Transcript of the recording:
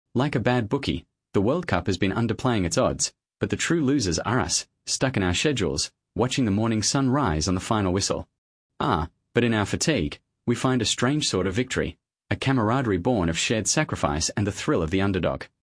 Like a bad bookie, the World Cup has been underplaying its odds, but the true losers are us, stuck in our schedules, watching the morning sun rise on the final whistle. But in our fatigue, we find a strange sort of victory, a camaraderie born of shared sacrifice and the thrill of the underdog.